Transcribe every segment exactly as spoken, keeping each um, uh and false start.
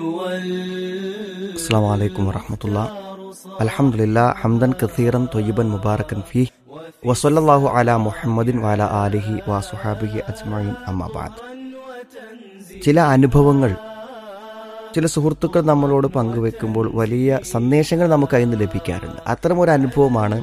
അസ്സലാമു അലൈക്കും വറഹ്മത്തുള്ളാഹി. അൽഹംദുലില്ലാഹ് ഹംദൻ കസീറൻ ത്വയ്യിബൻ മുബാറകൻ ഫീഹി വസല്ലല്ലാഹു അലാ മുഹമ്മദിൻ വഅലാ ആലിഹി വസുഹാബിഹി അജ്മഈൻ അമ്മാ ബഅദ്. ചില അനുഭവങ്ങൾ ചില സുഹൃത്തുക്കൾ നമ്മളോട് പങ്കുവെക്കുമ്പോൾ വലിയ സന്ദേശങ്ങൾ നമുക്ക് അതിൽ നിന്ന് ലഭിക്കാറുണ്ട്. അത്തരമൊരു അനുഭവമാണ്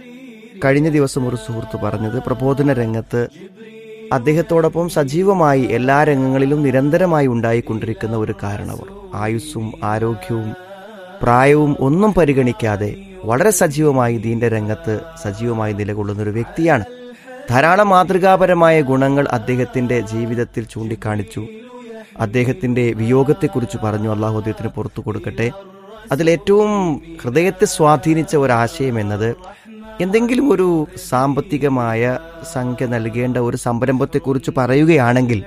കഴിഞ്ഞ ദിവസം ഒരു സുഹൃത്ത് പറഞ്ഞത്. പ്രബോധന രംഗത്ത് അദ്ദേഹത്തോടൊപ്പം സജീവമായി എല്ലാ രംഗങ്ങളിലും നിരന്തരമായി ഉണ്ടായിക്കൊണ്ടിരിക്കുന്ന ഒരു കാരണവർ, ആയുസ്സും ആരോഗ്യവും പ്രായവും ഒന്നും പരിഗണിക്കാതെ വളരെ സജീവമായി ദീന്റെ രംഗത്ത് സജീവമായി നിലകൊള്ളുന്ന ഒരു വ്യക്തിയാണ്. ധാരാളം മാതൃകാപരമായ ഗുണങ്ങൾ അദ്ദേഹത്തിന്റെ ജീവിതത്തിൽ ചൂണ്ടിക്കാണിച്ചു. അദ്ദേഹത്തിന്റെ വിയോഗത്തെക്കുറിച്ച് പറഞ്ഞു. അള്ളാഹു അദ്ദേഹത്തിന് പുറത്തു കൊടുക്കട്ടെ. അതിലേറ്റവും ഹൃദയത്തെ സ്വാധീനിച്ച ഒരാശയം എന്നത്, എന്തെങ്കിലും ഒരു സാമ്പത്തികമായ സംഖ്യ നൽകേണ്ട ഒരു സംരംഭത്തെക്കുറിച്ച് പറയുകയാണെങ്കിൽ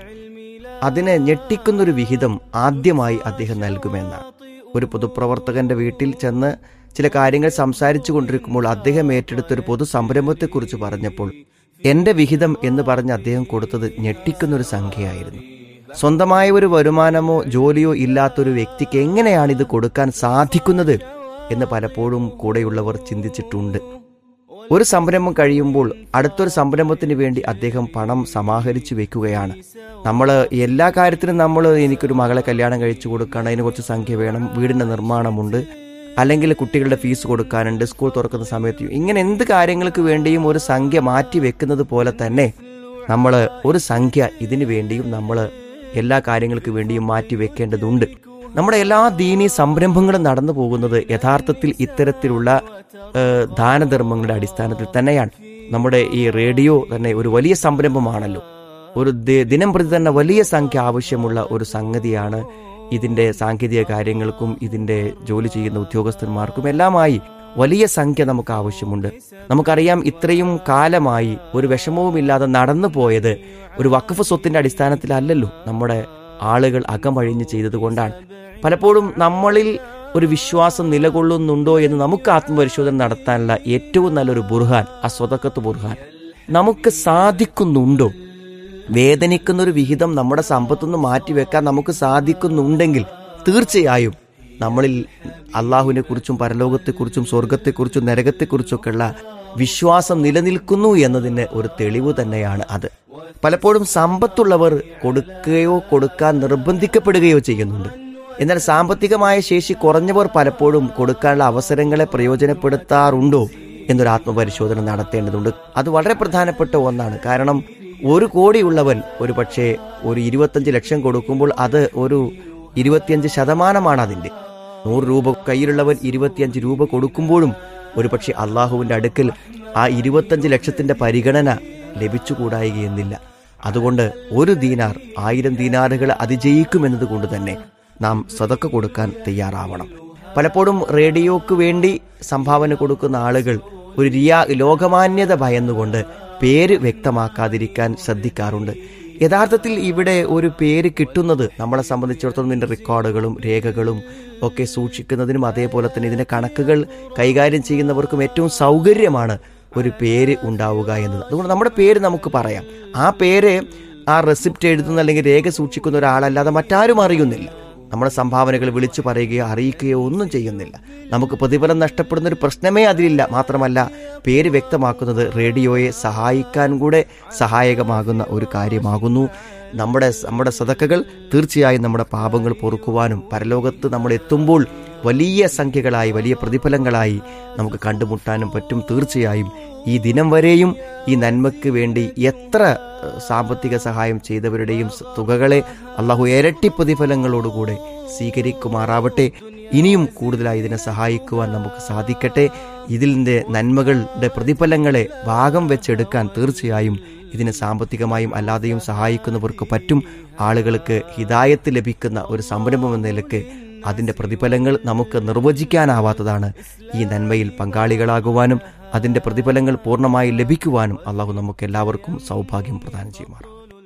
അതിനെ ഞെട്ടിക്കുന്നൊരു വിഹിതം ആദ്യമായി അദ്ദേഹം നൽകുമെന്നാണ്. ഒരു പൊതുപ്രവർത്തകന്റെ വീട്ടിൽ ചെന്ന് ചില കാര്യങ്ങൾ സംസാരിച്ചു കൊണ്ടിരിക്കുമ്പോൾ അദ്ദേഹം ഏറ്റെടുത്തൊരു പൊതു സംരംഭത്തെക്കുറിച്ച് പറഞ്ഞപ്പോൾ എന്റെ വിഹിതം എന്ന് പറഞ്ഞ് അദ്ദേഹം കൊടുത്തത് ഞെട്ടിക്കുന്നൊരു സംഖ്യയായിരുന്നു. സ്വന്തമായ ഒരു വരുമാനമോ ജോലിയോ ഇല്ലാത്തൊരു വ്യക്തിക്ക് എങ്ങനെയാണ് ഇത് കൊടുക്കാൻ സാധിക്കുന്നത് എന്ന് പലപ്പോഴും കൂടെയുള്ളവർ ചിന്തിച്ചിട്ടുണ്ട്. ഒരു സംരംഭം കഴിയുമ്പോൾ അടുത്തൊരു സംരംഭത്തിന് വേണ്ടി അദ്ദേഹം പണം സമാഹരിച്ചു വെക്കുകയാണ്. നമ്മൾ എല്ലാ കാര്യത്തിനും നമ്മൾ എനിക്കൊരു മകളെ കല്യാണം കഴിച്ചു കൊടുക്കണം, അതിന് കുറച്ച് സംഖ്യ വേണം, വീടിൻ്റെ നിർമ്മാണമുണ്ട്, അല്ലെങ്കിൽ കുട്ടികളുടെ ഫീസ് കൊടുക്കാനുണ്ട്, സ്കൂൾ തുറക്കുന്ന സമയത്ത്, ഇങ്ങനെ എന്ത് കാര്യങ്ങൾക്ക് വേണ്ടിയും ഒരു സംഖ്യ മാറ്റി വെക്കുന്നത് പോലെ തന്നെ നമ്മൾ ഒരു സംഖ്യ ഇതിനു വേണ്ടിയും നമ്മൾ എല്ലാ കാര്യങ്ങൾക്ക് വേണ്ടിയും മാറ്റി വെക്കേണ്ടതുണ്ട്. നമ്മുടെ എല്ലാ ദീനീ സംരംഭങ്ങളും നടന്നു പോകുന്നത് യഥാർത്ഥത്തിൽ ഇത്തരത്തിലുള്ള ദാനധർമ്മങ്ങളുടെ അടിസ്ഥാനത്തിൽ തന്നെയാണ്. നമ്മുടെ ഈ റേഡിയോ തന്നെ ഒരു വലിയ സംരംഭമാണല്ലോ. ഒരു ദിനം പ്രതി തന്നെ വലിയ സംഖ്യ ആവശ്യമുള്ള ഒരു സംഗതിയാണ്. ഇതിന്റെ സാങ്കേതിക കാര്യങ്ങൾക്കും ഇതിന്റെ ജോലി ചെയ്യുന്ന ഉദ്യോഗസ്ഥന്മാർക്കും എല്ലാമായി വലിയ സംഖ്യ നമുക്ക് ആവശ്യമുണ്ട്. നമുക്കറിയാം, ഇത്രയും കാലമായി ഒരു വിഷമവുമില്ലാതെ നടന്നു പോയത് ഒരു വഖഫ് സ്വത്തിന്റെ അടിസ്ഥാനത്തിലല്ലല്ലോ. നമ്മുടെ ആളുകൾ അകമഴിഞ്ഞ് ചെയ്തതുകൊണ്ടാണ്. പലപ്പോഴും നമ്മളിൽ ഒരു വിശ്വാസം നിലകൊള്ളുന്നുണ്ടോ എന്ന് നമുക്ക് ആത്മപരിശോധന നടത്താനുള്ള ഏറ്റവും നല്ലൊരു ബുർഹാൻ ആ സ്വതക്കത്ത് ബുർഹാൻ. നമുക്ക് സാധിക്കുന്നുണ്ടോ? വേദനിക്കുന്നൊരു വിഹിതം നമ്മുടെ സമ്പത്തുനിന്ന് മാറ്റിവെക്കാൻ നമുക്ക് സാധിക്കുന്നുണ്ടെങ്കിൽ തീർച്ചയായും നമ്മളിൽ അള്ളാഹുവിനെ കുറിച്ചും പരലോകത്തെക്കുറിച്ചും സ്വർഗത്തെക്കുറിച്ചും നരകത്തെക്കുറിച്ചൊക്കെയുള്ള വിശ്വാസം നിലനിൽക്കുന്നു എന്നതിന് ഒരു തെളിവ് തന്നെയാണ് അത്. പലപ്പോഴും സമ്പത്തുള്ളവർ കൊടുക്കുകയോ കൊടുക്കാൻ നിർബന്ധിക്കപ്പെടുകയോ ചെയ്യുന്നുണ്ട്. എന്നാൽ സാമ്പത്തികമായ ശേഷി കുറഞ്ഞവർ പലപ്പോഴും കൊടുക്കാനുള്ള അവസരങ്ങളെ പ്രയോജനപ്പെടുത്താറുണ്ടോ എന്നൊരു ആത്മപരിശോധന നടത്തേണ്ടതുണ്ട്. അത് വളരെ പ്രധാനപ്പെട്ട ഒന്നാണ്. കാരണം ഒരു കോടിയുള്ളവൻ ഒരു പക്ഷേ ഒരു ഇരുപത്തഞ്ച് ലക്ഷം കൊടുക്കുമ്പോൾ അത് ഒരു ഇരുപത്തിയഞ്ച് ശതമാനമാണ് അതിൻ്റെ. നൂറ് രൂപ കയ്യിലുള്ളവൻ ഇരുപത്തിയഞ്ച് രൂപ കൊടുക്കുമ്പോഴും ഒരു പക്ഷേ അള്ളാഹുവിൻ്റെ അടുക്കൽ ആ ഇരുപത്തഞ്ച് ലക്ഷത്തിന്റെ പരിഗണന ലഭിച്ചുകൂടായികയെന്നില്ല. അതുകൊണ്ട് ഒരു ദീനാർ ആയിരം ദീനാറുകൾ അതിജയിക്കുമെന്നത് കൊണ്ട് തന്നെ നാം സദക്ക കൊടുക്കാൻ തയ്യാറാവണം. പലപ്പോഴും റേഡിയോക്ക് വേണ്ടി സംഭാവന കൊടുക്കുന്ന ആളുകൾ ഒരു റിയാ ലോകമാന്യത ഭയന്നുകൊണ്ട് പേര് വ്യക്തമാക്കാതിരിക്കാൻ ശ്രദ്ധിക്കാറുണ്ട്. യഥാർത്ഥത്തിൽ ഇവിടെ ഒരു പേര് കിട്ടുന്നത് നമ്മളെ സംബന്ധിച്ചിടത്തോളം ഇതിൻ്റെ റെക്കോർഡുകളും രേഖകളും ഒക്കെ സൂക്ഷിക്കുന്നതിനും അതേപോലെ തന്നെ ഇതിൻ്റെ കണക്കുകൾ കൈകാര്യം ചെയ്യുന്നവർക്കും ഏറ്റവും സൗകര്യമാണ് ഒരു പേര് ഉണ്ടാവുക എന്നത്. അതുകൊണ്ട് നമ്മുടെ പേര് നമുക്ക് പറയാം. ആ പേര് ആ റെസിപ്റ്റ് എഴുതുന്ന അല്ലെങ്കിൽ രേഖ സൂക്ഷിക്കുന്ന ഒരാളല്ലാതെ മറ്റാരും അറിയുന്നില്ല. നമ്മുടെ സംഭാവനകൾ വിളിച്ചു പറയുകയോ അറിയിക്കുകയോ ഒന്നും ചെയ്യുന്നില്ല. നമുക്ക് പ്രതിഫലം നഷ്ടപ്പെടുന്ന ഒരു പ്രശ്നമേ അതിലില്ല. മാത്രമല്ല, പേര് വ്യക്തമാക്കുന്നത് റേഡിയോയെ സഹായിക്കാൻ കൂടെ സഹായകമാകുന്ന ഒരു കാര്യമാകുന്നു. നമ്മുടെ നമ്മുടെ സദക്കകൾ തീർച്ചയായും നമ്മുടെ പാപങ്ങൾ പൊറുക്കുവാനും പരലോകത്ത് നമ്മൾ എത്തുമ്പോൾ വലിയ സംഖ്യകളായി വലിയ പ്രതിഫലങ്ങളായി നമുക്ക് കണ്ടുമുട്ടാനും പറ്റും. തീർച്ചയായും ഈ ദിനം വരെയും ഈ നന്മയ്ക്ക് വേണ്ടി എത്ര സാമ്പത്തിക സഹായം ചെയ്തവരുടെയും തുകകളെ അള്ളാഹു ഇരട്ടി പ്രതിഫലങ്ങളോടുകൂടെ സ്വീകരിക്കുമാറാവട്ടെ. ഇനിയും കൂടുതലായി ഇതിനെ സഹായിക്കുവാൻ നമുക്ക് സാധിക്കട്ടെ. ഇതിൻ്റെ നന്മകളുടെ പ്രതിഫലങ്ങളെ ഭാഗം വെച്ചെടുക്കാൻ തീർച്ചയായും ഇതിനെ സാമ്പത്തികമായും അല്ലാതെയും സഹായിക്കുന്നവർക്ക് പറ്റും. ആളുകൾക്ക് ഹിദായത്ത് ലഭിക്കുന്ന ഒരു സംരംഭം എന്ന നിലയ്ക്ക് അതിൻ്റെ പ്രതിഫലങ്ങൾ നമുക്ക് നിർവചിക്കാനാവാത്തതാണ്. ഈ നന്മയിൽ പങ്കാളികളാകുവാനും അതിൻ്റെ പ്രതിഫലങ്ങൾ പൂർണ്ണമായി ലഭിക്കുവാനും അള്ളാഹു നമുക്ക് എല്ലാവർക്കും സൗഭാഗ്യം പ്രദാനം ചെയ്യുമാറാം.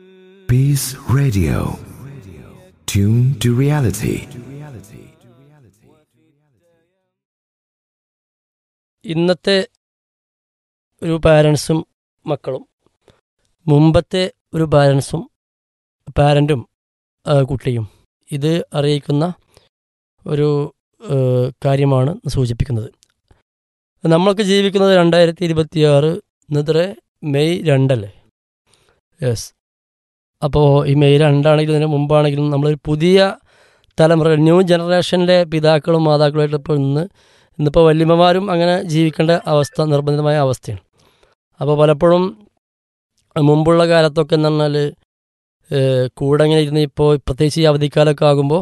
Peace Radio. Tune to reality. ഇന്നത്തെ ഒരു പാരൻസും മക്കളും മുമ്പത്തെ ഒരു പാരൻസും പാരൻറ്റും കുട്ടിയും ഇത് അറിയിക്കുന്ന ഒരു ഏഹ്, കാര്യമാണ് സൂചിപ്പിക്കുന്നത്. നമ്മളൊക്കെ ജീവിക്കുന്നത് രണ്ടായിരത്തി ഇരുപത്തിയാറ് ഇന്നത്തെ മെയ് രണ്ടല്ലേ? യെസ്. അപ്പോൾ ഈ മെയ് രണ്ടാണെങ്കിലും ഇതിന് മുമ്പാണെങ്കിലും നമ്മളൊരു പുതിയ തലമുറ ന്യൂ ജനറേഷനിലെ പിതാക്കളും മാതാക്കളുമായിട്ട് ഇപ്പോൾ ഇന്ന് ഇന്നിപ്പോൾ വല്യമ്മമാരും അങ്ങനെ ജീവിക്കേണ്ട അവസ്ഥ നിർബന്ധിതമായ അവസ്ഥയാണ്. അപ്പോൾ പലപ്പോഴും മുമ്പുള്ള കാലത്തൊക്കെ എന്ന് പറഞ്ഞാൽ ഏഹ്, കൂടെ ഇങ്ങനെ ഇരുന്ന് ഇപ്പോൾ പ്രത്യേകിച്ച് ഈ അവധിക്കാലമൊക്കെ ആകുമ്പോൾ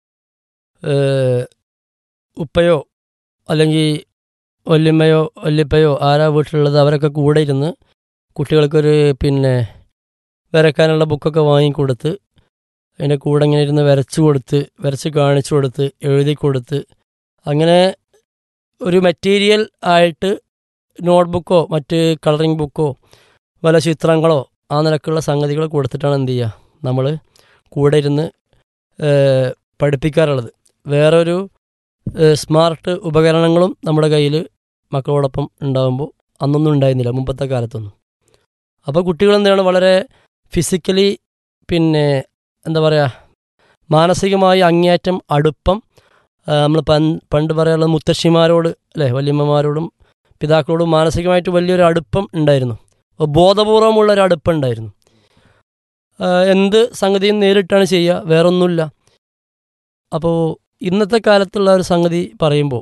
ഏഹ്, ഉപ്പയോ അല്ലെങ്കിൽ വല്യമ്മയോ വല്യപ്പയോ ആരാ വീട്ടിലുള്ളത് അവരൊക്കെ കൂടെ ഇരുന്ന് കുട്ടികൾക്കൊരു പിന്നെ വരയ്ക്കാനുള്ള ബുക്കൊക്കെ വാങ്ങിക്കൊടുത്ത് അതിൻ്റെ കൂടെ ഇങ്ങനെ ഇരുന്ന് വരച്ചു കൊടുത്ത് വരച്ച് കാണിച്ചു കൊടുത്ത് എഴുതി കൊടുത്ത് അങ്ങനെ ഒരു മെറ്റീരിയൽ ആയിട്ട് നോട്ട്ബുക്കോ മറ്റ് കളറിംഗ് ബുക്കോ വല്ല ചിത്രങ്ങളോ ആ നിലക്കുള്ള സംഗതികൾ കൊടുത്തിട്ടാണ് എന്ത് ചെയ്യുക നമ്മൾ കൂടെ ഇരുന്ന് ഏഹ്, പഠിപ്പിക്കാറുള്ളത്. വേറൊരു ഏഹ്, സ്മാർട്ട് ഉപകരണങ്ങളും നമ്മുടെ കയ്യിൽ മക്കളോടൊപ്പം ഉണ്ടാകുമ്പോൾ അന്നൊന്നും ഉണ്ടായിരുന്നില്ല മുമ്പത്തെ കാലത്തൊന്നും. അപ്പോൾ കുട്ടികൾ എന്താണ് വളരെ ഫിസിക്കലി പിന്നെ എന്താ പറയുക മാനസികമായി അങ്ങേയറ്റം അടുപ്പം നമ്മൾ പണ്ട് പറയാനുള്ളത് മുത്തശ്ശിമാരോട് അല്ലേ വല്യമ്മമാരോടും പിതാക്കളോടും മാനസികമായിട്ട് വലിയൊരു അടുപ്പം ഉണ്ടായിരുന്നു. ബോധപൂർവമുള്ളൊരു അടുപ്പം ഉണ്ടായിരുന്നു. ആ, എന്ത് സംഗതിയും നേരിട്ടാണ് ചെയ്യുക, വേറൊന്നുമില്ല. അപ്പോൾ ഇന്നത്തെ കാലത്തുള്ള ഒരു സംഗതി പറയുമ്പോൾ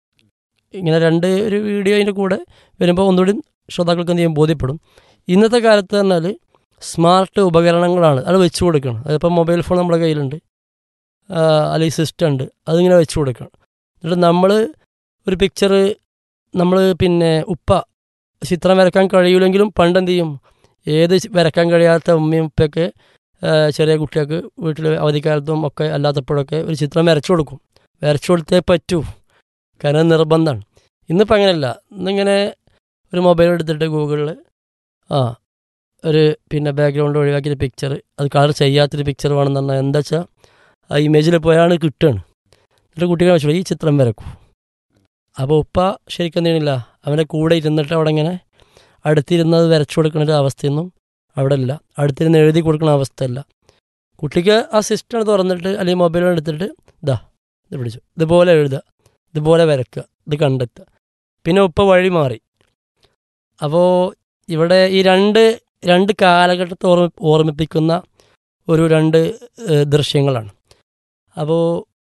ഇങ്ങനെ രണ്ട് ഒരു വീഡിയോ അതിൻ്റെ കൂടെ വരുമ്പോൾ ഒന്നുകൂടി ശ്രോതാക്കൾക്ക് എന്ത് ചെയ്യും ബോധ്യപ്പെടും. ഇന്നത്തെ കാലത്ത് പറഞ്ഞാൽ സ്മാർട്ട് ഉപകരണങ്ങളാണ് അത് വെച്ച് കൊടുക്കണം. അതിപ്പോൾ മൊബൈൽ ഫോൺ നമ്മുടെ കയ്യിലുണ്ട്, ആ, അല്ലെങ്കിൽ സിസ്റ്റം ഉണ്ട്, അതിങ്ങനെ വെച്ച് കൊടുക്കണം. എന്നിട്ട് നമ്മൾ ഒരു പിക്ചർ നമ്മൾ പിന്നെ ഉപ്പ ചിത്രം വരയ്ക്കാൻ കഴിയില്ലെങ്കിലും പണ്ട് എന്ത് ചെയ്യും ഏത് വരയ്ക്കാൻ കഴിയാത്ത ഉമ്മയും ഉപ്പയൊക്കെ ആ, ചെറിയ കുട്ടികൾക്ക് വീട്ടിൽ അവധിക്കാലത്തും ഒക്കെ അല്ലാത്തപ്പോഴൊക്കെ ഒരു ചിത്രം വരച്ചു കൊടുക്കും. വരച്ചു കൊടുത്തേ പറ്റൂ, കാരണം നിർബന്ധമാണ്. ഇന്നിപ്പോൾ അങ്ങനെയല്ല. ഇന്നിങ്ങനെ ഒരു മൊബൈൽ എടുത്തിട്ട് ഗൂഗിളിൽ ആ ഒരു പിന്നെ ബാക്ക്ഗ്രൗണ്ട് ഒഴിവാക്കിയൊരു പിക്ചർ അത് കളർ ചെയ്യാത്തൊരു പിക്ചർ വേണമെന്ന് പറഞ്ഞാൽ എന്താ വെച്ചാൽ ആ ഇമേജിൽ പോയാണ് കിട്ടുകയാണ്. എന്നിട്ട് കുട്ടികളെ വെച്ചു ഈ ചിത്രം വരക്കൂ. അപ്പോൾ ഉപ്പ ശരിക്കും എന്ത് ചെയ്യണില്ല, അവൻ്റെ കൂടെ ഇരുന്നിട്ട് അവിടെ ഇങ്ങനെ അടുത്തിരുന്നത് വരച്ചു കൊടുക്കുന്ന ഒരു അവസ്ഥയൊന്നും അവിടെ ഇല്ല. അടുത്തിരുന്ന് എഴുതി കൊടുക്കുന്ന അവസ്ഥയല്ല. കുട്ടിക്ക് ആ സിസ്റ്റം തുറന്നിട്ട് അല്ലെങ്കിൽ മൊബൈൽ എടുത്തിട്ട് ഇതാ ഇത് പിടിച്ചു, ഇതുപോലെ എഴുതുക, ഇതുപോലെ വരയ്ക്കുക, ഇത് കണ്ടെത്തുക. പിന്നെ ഉപ്പ വഴി മാറി. അപ്പോൾ ഇവിടെ ഈ രണ്ട് രണ്ട് കാലഘട്ടത്തെ ഓർമ്മ ഓർമ്മിപ്പിക്കുന്ന ഒരു രണ്ട് ഏഹ്, ദൃശ്യങ്ങളാണ്. അപ്പോൾ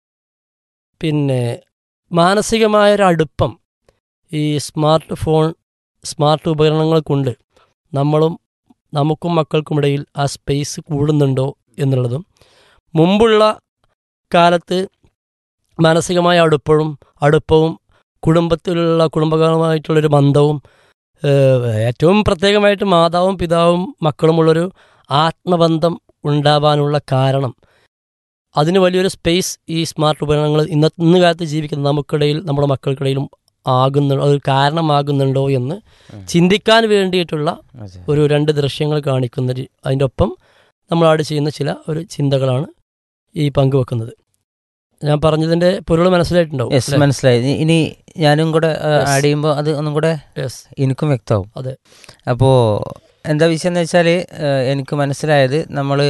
പിന്നെ മാനസികമായൊരു അടുപ്പം ഈ സ്മാർട്ട് ഫോൺ സ്മാർട്ട് ഉപകരണങ്ങൾ കൊണ്ട് നമ്മളും നമുക്കും മക്കൾക്കുമിടയിൽ ആ സ്പേസ് കൂടുന്നുണ്ടോ എന്നുള്ളതും മുമ്പുള്ള കാലത്ത് മാനസികമായ അടുപ്പവും അടുപ്പവും കുടുംബത്തിലുള്ള കുടുംബങ്ങളുമായിട്ടുള്ളൊരു ബന്ധവും ഏഹ്, ഏറ്റവും പ്രത്യേകമായിട്ട് മാതാവും പിതാവും മക്കളുമുള്ളൊരു ആത്മബന്ധം ഉണ്ടാവാനുള്ള കാരണം അതിന് വലിയൊരു സ്പേസ് ഈ സ്മാർട്ട് ഉപകരണങ്ങൾ ഇന്ന ഇന്ന് കാലത്ത് ജീവിക്കുന്ന നമുക്കിടയിൽ നമ്മുടെ മക്കൾക്കിടയിലും ആകുന്നു അത് കാരണമാകുന്നുണ്ടോ എന്ന് ചിന്തിക്കാൻ വേണ്ടിയിട്ടുള്ള ഒരു രണ്ട് ദൃശ്യങ്ങൾ കാണിക്കുന്ന ഒരു- അതിൻ്റെ ഒപ്പം നമ്മൾ ആഡ് ചെയ്യുന്ന ചില ഒരു ചിന്തകളാണ് ഈ പങ്കുവെക്കുന്നത്. ഞാൻ പറഞ്ഞതിൻ്റെ പൊരുൾ മനസ്സിലായിട്ടുണ്ടാവും. യെസ്, മനസ്സിലായി. ഇനി ഞാനും കൂടെ ആഡ് ചെയ്യുമ്പോൾ അത് ഒന്നും കൂടെ യെസ്, എനിക്കും വ്യക്തമാവും. അതെ. അപ്പോൾ എന്താ വിഷയം എന്ന് വെച്ചാൽ എനിക്ക് മനസ്സിലായത് നമ്മൾ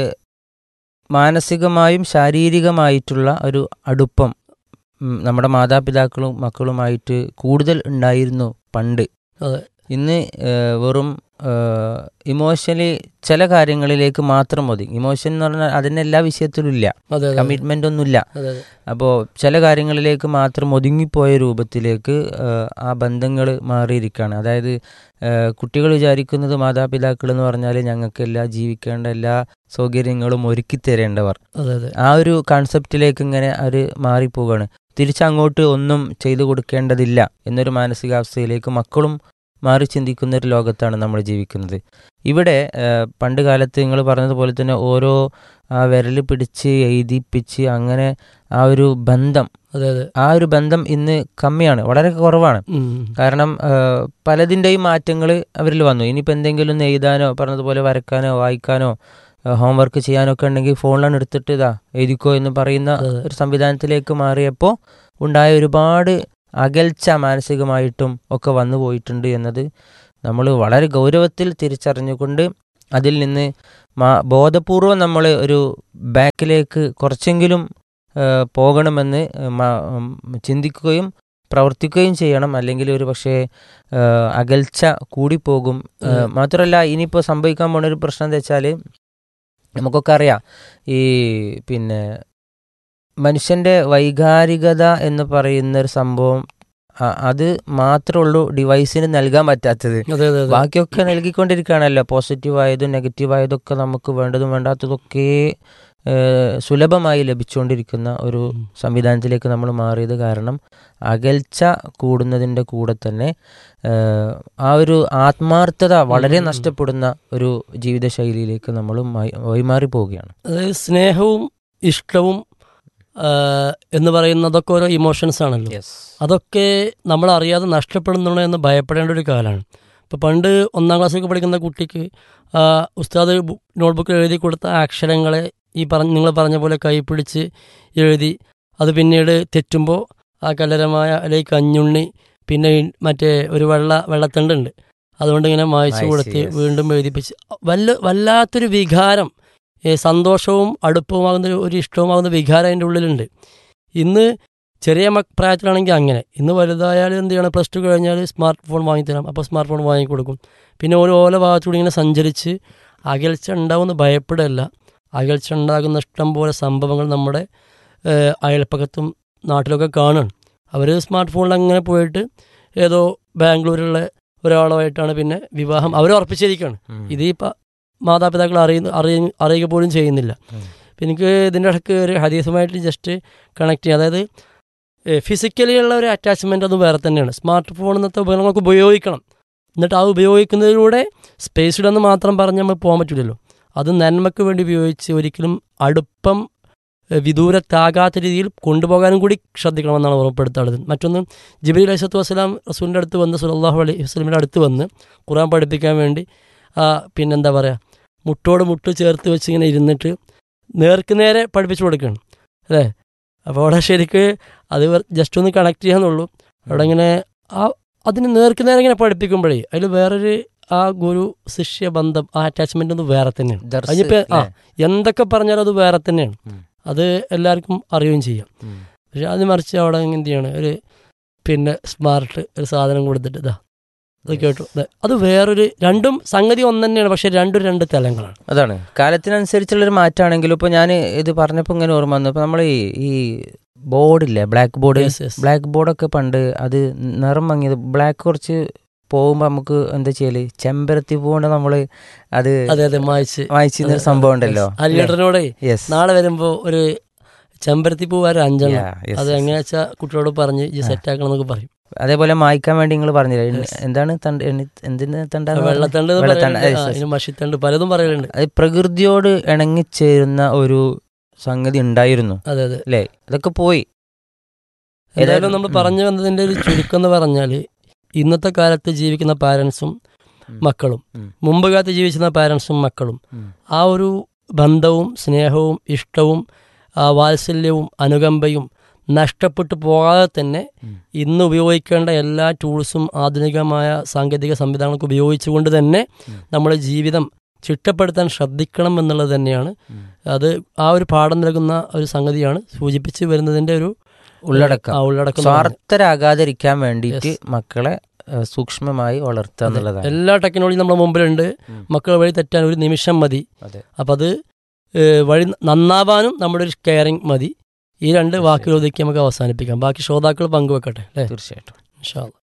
മാനസികമായും ശാരീരികമായിട്ടുള്ള ഒരു അടുപ്പം ഉം, നമ്മുടെ മാതാപിതാക്കളും മക്കളുമായിട്ട് കൂടുതൽ ഉണ്ടായിരുന്നു പണ്ട്. അതെ. ഇന്ന് ഏഹ്, വെറും ഇമോഷണലി ചില കാര്യങ്ങളിലേക്ക് മാത്രം മതി. ഇമോഷൻ എന്ന് പറഞ്ഞാൽ അതിന് എല്ലാ വിഷയത്തിലും ഇല്ല, അതെ അതെ കമ്മിറ്റ്മെൻ്റ് ഒന്നുമില്ല. അതെ അതെ അപ്പോൾ ചില കാര്യങ്ങളിലേക്ക് മാത്രം ഒതുങ്ങിപ്പോയ രൂപത്തിലേക്ക് ഏഹ്, ആ ബന്ധങ്ങൾ മാറിയിരിക്കുകയാണ്. അതായത് ഏഹ്, കുട്ടികൾ വിചാരിക്കുന്നത് മാതാപിതാക്കൾ എന്ന് പറഞ്ഞാൽ ഞങ്ങൾക്ക് എല്ലാ ജീവിക്കേണ്ട എല്ലാ സൗകര്യങ്ങളും ഒരുക്കി തരേണ്ടവർ, അതെ അതെ ആ ഒരു കൺസെപ്റ്റിലേക്ക് ഇങ്ങനെ അവർ മാറിപ്പോവുകയാണ്. തിരിച്ചങ്ങോട്ട് ഒന്നും ചെയ്തു കൊടുക്കേണ്ടതില്ല എന്നൊരു മാനസികാവസ്ഥയിലേക്ക് മക്കളും മാറി ചിന്തിക്കുന്ന ഒരു ലോകത്താണ് നമ്മൾ ജീവിക്കുന്നത്. ഇവിടെ ഏഹ്, പണ്ട് കാലത്ത് നിങ്ങൾ പറഞ്ഞതുപോലെ തന്നെ ഓരോ ആ വിരൽ പിടിച്ച് എഴുതിപ്പിച്ച് അങ്ങനെ ആ ഒരു ബന്ധം അതെ അതെ ആ ഒരു ബന്ധം ഇന്ന് കമ്മിയാണ്, വളരെ കുറവാണ്. ഉം. കാരണം ഏഹ്, പലതിൻ്റെയും മാറ്റങ്ങൾ അവരിൽ വന്നു. ഇനിയിപ്പോൾ എന്തെങ്കിലും ഒന്ന് എഴുതാനോ പറഞ്ഞതുപോലെ വരക്കാനോ വായിക്കാനോ ഹോംവർക്ക് ചെയ്യാനോ ഒക്കെ ഉണ്ടെങ്കിൽ ഫോണിലാണ് എടുത്തിട്ട് ഇതാ എഴുതിക്കോ എന്ന് പറയുന്ന അതെ. ഒരു സംവിധാനത്തിലേക്ക് മാറിയപ്പോൾ ഉണ്ടായ ഒരുപാട് അകൽച്ച മാനസികമായിട്ടും ഒക്കെ വന്നു പോയിട്ടുണ്ട് എന്നത് നമ്മൾ വളരെ ഗൗരവത്തിൽ തിരിച്ചറിഞ്ഞുകൊണ്ട് അതിൽ നിന്ന് മാ ബോധപൂർവം നമ്മൾ ഒരു ബാക്കിലേക്ക് കുറച്ചെങ്കിലും പോകണമെന്ന് മ- ഉം, ചിന്തിക്കുകയും പ്രവർത്തിക്കുകയും ചെയ്യണം. അല്ലെങ്കിൽ ഒരു പക്ഷേ ആ, അകൽച്ച കൂടിപ്പോകും. ആ, ഉം. മാത്രമല്ല ഇനിയിപ്പോൾ സംഭവിക്കാൻ പോണ ഒരു പ്രശ്നം എന്താ വെച്ചാൽ നമുക്കൊക്കെ അറിയാം, ഈ പിന്നെ മനുഷ്യൻ്റെ വൈകാരികത എന്ന് പറയുന്ന ഒരു സംഭവം അ- അത് മാത്രമേ ഉള്ളൂ ഡിവൈസിന് നൽകാൻ പറ്റാത്തത്. അതെ അതെ അതെ ബാക്കിയൊക്കെ നൽകിക്കൊണ്ടിരിക്കുകയാണല്ലോ. പോസിറ്റീവായതും നെഗറ്റീവായതൊക്കെ നമുക്ക് വേണ്ടതും വേണ്ടാത്തതൊക്കെ ഏഹ്, സുലഭമായി ലഭിച്ചുകൊണ്ടിരിക്കുന്ന ഒരു ഉം. സംവിധാനത്തിലേക്ക് നമ്മൾ മാറിയത് കാരണം അകൽച്ച കൂടുന്നതിൻ്റെ കൂടെ തന്നെ ഏഹ്, ആ ഒരു ആത്മാർത്ഥത വളരെ ഉം, ഉം. നഷ്ടപ്പെടുന്ന ഒരു ജീവിതശൈലിയിലേക്ക് നമ്മൾ മായി- വഴിമാറി പോവുകയാണ്. അതായത് സ്നേഹവും ഇഷ്ടവും ആ, എന്ന് പറയുന്നതൊക്കെ ഓരോ ഇമോഷൻസ് ആണല്ലോ. അതൊക്കെ നമ്മൾ അറിയാതെ നഷ്ടപ്പെടുന്നുണ്ടോ എന്ന് ഭയപ്പെടേണ്ട ഒരു കാലമാണ്. ഇപ്പോൾ പണ്ട് ഒന്നാം ക്ലാസ്സിലൊക്കെ പഠിക്കുന്ന കുട്ടിക്ക് ആ, ഉസ്താദ് ബു- നോട്ട്ബുക്കിൽ എഴുതി കൊടുത്ത അക്ഷരങ്ങളെ ഈ പറഞ്ഞ നിങ്ങൾ പറഞ്ഞ പോലെ കൈപ്പിടിച്ച് എഴുതി അത് പിന്നീട് തെറ്റുമ്പോൾ ആ കലരമായ അല്ലെങ്കിൽ കഞ്ഞുണ്ണി പിന്നെ ഈ മറ്റേ ഒരു വെള്ള വെള്ളത്തണ്ടുണ്ട് അതുകൊണ്ട് ഇങ്ങനെ മായ്ച്ചു മായ്ച്ച്, കൊടുത്ത് yes. വീണ്ടും എഴുതിപ്പിച്ച് വല്ല വല്ലാത്തൊരു വികാരം, ഏ, സന്തോഷവും അടുപ്പവുമാകുന്ന ഒരു- ഒരു ഇഷ്ടവുമാകുന്ന വികാരം അതിൻ്റെ ഉള്ളിലുണ്ട്. ഇന്ന് ചെറിയ മക് പ്രായത്തിലാണെങ്കിൽ അങ്ങനെ, ഇന്ന് വലുതായാലും എന്ത് ചെയ്യണം, പ്ലസ് ടു കഴിഞ്ഞാൽ സ്മാർട്ട് ഫോൺ വാങ്ങിത്തരാം, അപ്പോൾ സ്മാർട്ട് ഫോൺ വാങ്ങിക്കൊടുക്കും. പിന്നെ ഓരോ ഓല ഭാഗത്തൂടെ ഇങ്ങനെ സഞ്ചരിച്ച് അകൽച്ച ഉണ്ടാവുമെന്ന് ഭയപ്പെടല്ല. അകൽച്ച ഉണ്ടാകുന്ന ഇഷ്ടം പോലെ സംഭവങ്ങൾ നമ്മുടെ ഏഹ്, അയൽപ്പക്കത്തും നാട്ടിലൊക്കെ കാണുകയാണ്. അവർ സ്മാർട്ട് ഫോണിൽ അങ്ങനെ പോയിട്ട് ഏതോ ബാംഗ്ലൂരിലുള്ള ഒരാളുമായിട്ടാണ് പിന്നെ വിവാഹം അവർ ഉറപ്പിച്ചിരിക്കുകയാണ്. ഉം. ഇത് ഈ പ- മാതാപിതാക്കൾ അറിയുന്ന അറിയ അറിയുക പോലും ചെയ്യുന്നില്ല. ഉം. അപ്പം എനിക്ക് ഇതിൻ്റെ ഇടയ്ക്ക് ഒരു ഹദീസുമായിട്ട് ജസ്റ്റ് കണക്ട് ചെയ്യാം. അതായത് ഫിസിക്കലി ഉള്ള ഒരു അറ്റാച്ച്മെൻ്റ് അത് വേറെ തന്നെയാണ്. സ്മാർട്ട് ഫോൺ എന്നത്തെ ഉപകരണങ്ങൾക്ക് ഉപയോഗിക്കണം. എന്നിട്ട് ആ ഉപയോഗിക്കുന്നതിലൂടെ സ്പേസിലെന്ന് മാത്രം പറഞ്ഞ് നമ്മൾ പോകാൻ പറ്റില്ലല്ലോ. അത് നന്മയ്ക്ക് വേണ്ടി ഉപയോഗിച്ച് ഒരിക്കലും അടുപ്പം ഏഹ്, വിദൂരത്താകാത്ത രീതിയിൽ കൊണ്ടുപോകാനും കൂടി ശ്രദ്ധിക്കണമെന്നാണ് ഉറപ്പെടുത്താറുള്ളത്. മറ്റൊന്ന്, ജിബ്രീൽ അലൈഹിസ്സലാത്തു വസ്സലാം റസൂലിൻ്റെ അടുത്ത് വന്ന് സല്ലല്ലാഹു അലൈഹി വസല്ലമിൻ്റെ അടുത്ത് വന്ന് ഖുർആൻ പഠിപ്പിക്കാൻ വേണ്ടി ആ, പിന്നെന്താ പറയുക, മുട്ടോട് മുട്ട് ചേർത്ത് വെച്ച് ഇങ്ങനെ ഇരുന്നിട്ട് നേർക്ക് നേരെ പഠിപ്പിച്ചു കൊടുക്കുകയാണ് അല്ലേ. അപ്പോൾ അവിടെ ശരിക്ക് അത് ജസ്റ്റ് ഒന്ന് കണക്ട് ചെയ്യാന്നുള്ളൂ. അവിടെ ഇങ്ങനെ ആ അതിന് നേർക്ക് നേരെ ഇങ്ങനെ പഠിപ്പിക്കുമ്പോഴേ അതിൽ വേറൊരു ആ ഗുരു ശിഷ്യ ബന്ധം, ആ അറ്റാച്ച്മെൻ്റ് ഒന്ന് വേറെ തന്നെയാണ്. ദർസ് അതിനിപ്പോൾ ആ അല്ലേ? എന്തൊക്കെ പറഞ്ഞാലും അത് വേറെ തന്നെയാണ്. ഉം. അത് എല്ലാവർക്കും അറിയുകയും ചെയ്യാം. ഉം. പക്ഷെ അത് മറിച്ച് അവിടെ എന്ത് ചെയ്യാണ്, ഒരു പിന്നെ സ്മാർട്ട് ഒരു സാധനം കൊടുത്തിട്ട് ഇതാ അത് കേട്ടു, ദേ, അത് വേറൊരു രണ്ടും സംഗതി ഒന്ന് തന്നെയാണ്, പക്ഷെ രണ്ടും രണ്ട് തലങ്ങളാണ്. അതാണ് കാലത്തിനനുസരിച്ചുള്ളൊരു മാറ്റമാണെങ്കിലും ഇപ്പോൾ ഞാൻ ഇത് പറഞ്ഞപ്പോൾ ഇങ്ങനെ ഓർമ്മ വന്നു. ഇപ്പോൾ നമ്മൾ ഈ ഈ ബോർഡില്ലേ, black board, Yes, yes. Black ബോർഡൊക്കെ പണ്ട് അത് നിറം മങ്ങിയത് ബ്ലാക്ക് കുറച്ച് പോകുമ്പോൾ നമുക്ക് എന്താ ചെയ്യല്, ചെമ്പരത്തി പൂകൊണ്ട് നമ്മൾ അത് അതെ അതെ മായ്ച്ച് വായിച്ചിരുന്ന ഒരു സംഭവം ഉണ്ടല്ലോ. ആ ലീഡറിനോടെ യെസ്, നാളെ വരുമ്പോൾ ഒരു ചെമ്പരത്തി പൂ വരെ അഞ്ചെണ്ണം, അത് എങ്ങനെ വെച്ചാൽ കുട്ടിയോട് പറഞ്ഞ് ഈ സെറ്റ് ആക്കണം എന്നൊക്കെ പറയും. അതേപോലെ മായ്ക്കാൻ വേണ്ടി നിങ്ങൾ പറഞ്ഞില്ല, Yes. എന്താണ് തണ്ട് എണ്ണി- എന്തിന് തണ്ട വെള്ളത്തണ്ട് എന്ന് വെള്ളത്തണ്ട്, പറയലുണ്ട്, yes, ആ, yes. ഇനി മഷിത്തണ്ട് പലതും പറയലുണ്ട്. അത് പ്രകൃതിയോട് ഇണങ്ങിച്ചേരുന്ന ഒരു സംഗതി ഉണ്ടായിരുന്നു അതെ അതെ. അല്ലേ, അതൊക്കെ പോയി. ഏതായാലും നമ്മൾ ഉം. പറഞ്ഞു വന്നതിൻ്റെ ഒരു ചുരുക്കം എന്ന് പറഞ്ഞാൽ ഇന്നത്തെ കാലത്ത് ജീവിക്കുന്ന പാരൻസും ഉം. മക്കളും ഉം. മുമ്പ് കാലത്ത് ജീവിച്ചിരുന്ന പാരൻസും മക്കളും ഉം. ആ ഒരു ബന്ധവും സ്നേഹവും ഇഷ്ടവും ആ വാത്സല്യവും അനുകമ്പയും നഷ്ടപ്പെട്ടു പോകാതെ തന്നെ ഉം. ഇന്ന് ഉപയോഗിക്കേണ്ട എല്ലാ ടൂൾസും ആധുനികമായ സാങ്കേതിക സംവിധാനങ്ങൾക്ക് ഉപയോഗിച്ചുകൊണ്ട് തന്നെ ഉം. നമ്മുടെ ജീവിതം ചിട്ടപ്പെടുത്താൻ ശ്രദ്ധിക്കണം എന്നുള്ളത് തന്നെയാണ്. ഉം. അത് ആ ഒരു പാഠം നൽകുന്ന ഒരു സംഗതിയാണ് സൂചിപ്പിച്ച് വരുന്നതിൻ്റെ ഒരു ഉള്ളടക്കം. ആ ഉള്ളടക്കം എന്ന് പറഞ്ഞാൽ. സ്വാർത്ഥരാകാതിരിക്കാൻ വേണ്ടിയിട്ട് Yes. മക്കളെ ഏഹ്, സൂക്ഷ്മമായി വളർത്തുക അതെ. എന്നുള്ളതാണ്. എല്ലാ ടെക്നോളജിയും നമ്മുടെ മുമ്പിലുണ്ട്. ഉം. മക്കൾ വഴി തെറ്റാൻ ഒരു നിമിഷം മതി. അതെ. അപ്പം അത് ഏഹ്, വഴി നന്നാവാനും നമ്മുടെ ഒരു കെയറിങ് മതി. ഈ രണ്ട് തീർച്ചയായും. വാക്കുകൾ ഒതുക്കി നമുക്ക് അവസാനിപ്പിക്കാം. ബാക്കി ശ്രോതാക്കൾ പങ്കുവെക്കട്ടെ അല്ലേ. തീർച്ചയായിട്ടും. ഇൻഷാ അല്ലാ.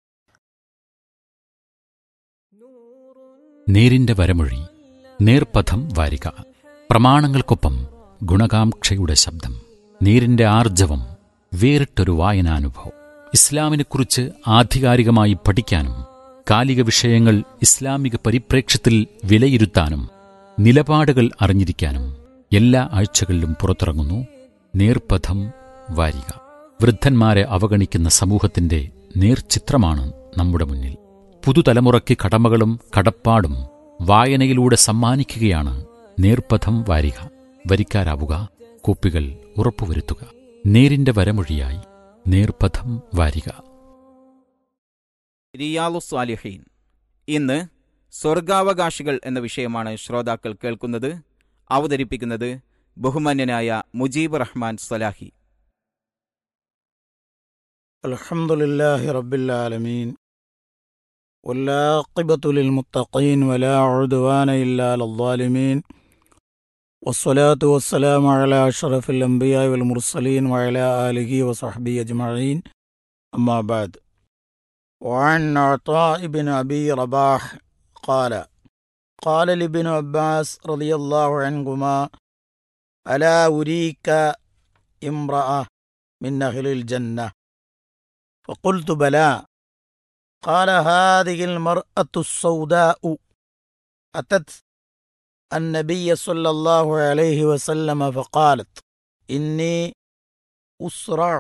നേരിന്റെ വരമൊഴി, നേർപഥം വാരിക, പ്രമാണങ്ങൾക്കൊപ്പം ഗുണകാംക്ഷയുടെ ശബ്ദം, നേരിന്റെ ആർജവം, വേറിട്ടൊരു വായനാനുഭവം. ഇസ്ലാമിനെക്കുറിച്ച് ആധികാരികമായി പഠിക്കാനും കാലിക വിഷയങ്ങൾ ഇസ്ലാമിക പരിപ്രേക്ഷ്യത്തിൽ വിലയിരുത്താനും നിലപാടുകൾ അറിഞ്ഞിരിക്കാനും എല്ലാ ആഴ്ചകളിലും പുറത്തിറങ്ങുന്നു നേർപഥം വാരിക. വൃദ്ധന്മാരെ അവഗണിക്കുന്ന സമൂഹത്തിന്റെ നേർചിത്രമാണ് നമ്മുടെ മുന്നിൽ. പുതുതലമുറയ്ക്ക് കടമകളും കടപ്പാടും വായനയിലൂടെ സമ്മാനിക്കുകയാണ് നേർപഥം വാരിക. വരിക്കാരാവുക, കോപ്പികൾ ഉറപ്പുവരുത്തുക. നേരിന്റെ വരമൊഴിയായി നേർപഥം വാരിക. റിയാലുസ് സാലിഹീൻ. ഇന്ന് സ്വർഗാവകാശികൾ എന്ന വിഷയമാണ് ശ്രോതാക്കൾ കേൾക്കുന്നത്. അവതരിപ്പിക്കുന്നത് ബഹുമാന്യനായ മുജീബ് റഹ്മാൻ സലാഹി. الحمد لله رب العالمين والعاقبة للمتقين ولا عدوان إلا على الظالمين والصلاة والسلام على أشرف الأنبياء والمرسلين وعلى آله وصحبه أجمعين أما بعد. وعن عطاء بن أبي رباح قال قال لابن عباس رضي الله عنهما ألا أريك امرأة من أهل الجنة؟ فقلت بلى. قال هذه المرأة السوداء أتت النبي صلى الله عليه وسلم فقالت إني أسرع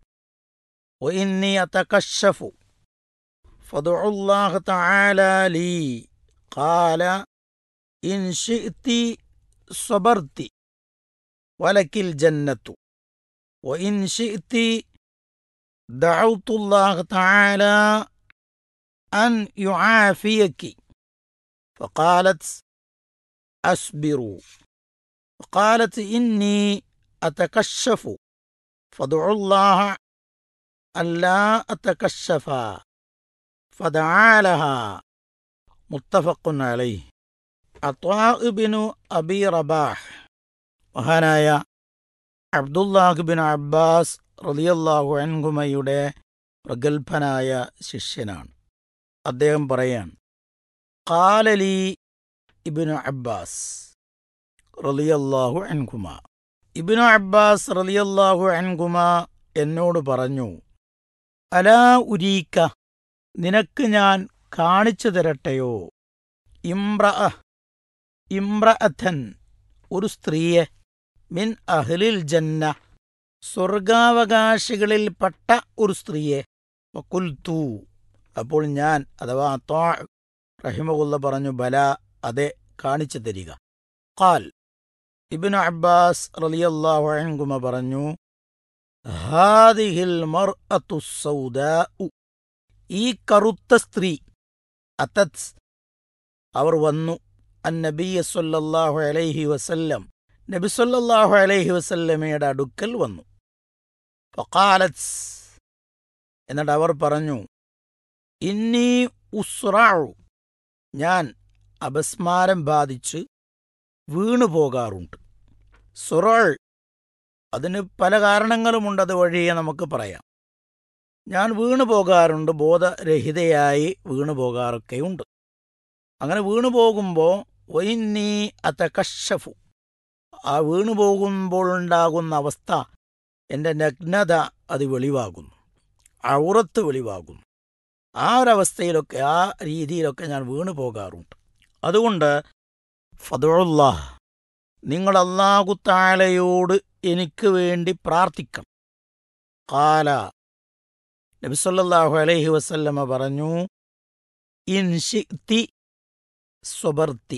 وإني أتكشف فادعوا الله تعالى لي. قال إن شئت صبرت ولك الجنة وإن شئت دعوت الله تعالى أن يعافيك. فقالت أصبروا. فقالت إني أتكشف فادعوا الله ألا أتكشف فدعا لها. മുത്തഫഖ് അലൈഹി. അത്വാ ഇബ്നു അബി റബാഹ് മഹാനായ അബ്ദുല്ലാഹ് ബിൻ അബ്ബാസ് റളിയല്ലാഹു അൻഹുമയുടെ പ്രഗത്ഭനായ ശിഷ്യനാണ്. അദ്ദേഹം പറയാൻ ഖാലലി ഇബ്നു അബ്ബാസ് റളിയല്ലാഹു അൻഹുമ, ഇബ്നു അബ്ബാസ് റളിയല്ലാഹു അൻഹുമ എന്നോട് പറഞ്ഞു, അലാ ഉരീക, നിനക്ക് ഞാൻ കാണിച്ചു തരട്ടെയോ, ഇംറഅ ഇംറഅതൻ, ഒരു സ്ത്രീയെ, മിൻ അഹ്ലിൽ ജന്ന, സ്വർഗാവകാശികളിൽപ്പെട്ട ഒരു സ്ത്രീയെ. വഖുൽതു, അപ്പോൾ ഞാൻ അഥവാ അത്വാ റഹിമഹുല്ല പറഞ്ഞു, ബല, അതെ, കാണിച്ചു തരിക. ഖാൽ, ഇബ്നു അബ്ബാസ് റളിയല്ലാഹു അൻഹുമ പറഞ്ഞു, ഹാദിഹിൽ മർഅതു സൗദാഉ, ഈ കറുത്ത സ്ത്രീ, അത്തത്, അവർ വന്നു, അന്നബിയ സല്ലല്ലാഹു അലൈഹി വസല്ലം, നബി സല്ലല്ലാഹു അലൈഹി വസല്ലമയുടെ അടുക്കൽ വന്നു. ഫഖാലത്, എന്നിട്ട് അവർ പറഞ്ഞു, ഇന്നി ഉസ്റഉ, ഞാൻ അപസ്മാരം ബാധിച്ച് വീണുപോകാറുണ്ട്. സുറഅ്, അതിന് പല കാരണങ്ങളുമുണ്ട്, അത് വഴിയെ നമുക്ക് പറയാം. ഞാൻ വീണുപോകാറുണ്ട്, ബോധരഹിതയായി വീണുപോകാറൊക്കെയുണ്ട്. അങ്ങനെ വീണുപോകുമ്പോൾ വൈന്നീ അതകശഫു, ആ വീണുപോകുമ്പോഴുണ്ടാകുന്ന അവസ്ഥ, എൻ്റെ നഗ്നത അത് വെളിവാകുന്നു, ഔറത്ത് വെളിവാകുന്നു. ആ ഒരവസ്ഥയിലൊക്കെ, ആ രീതിയിലൊക്കെ ഞാൻ വീണുപോകാറുണ്ട്. അതുകൊണ്ട് ഫദ്ഉല്ലാഹ്, നിങ്ങൾ അല്ലാഹു തആലയോട് എനിക്ക് വേണ്ടി പ്രാർത്ഥിക്കണം. ഖാല, നബി സല്ലല്ലാഹു അലൈഹി വസല്ലമ പറഞ്ഞു, ഇൻ ശിഅ്തി സ്വബർത്തി,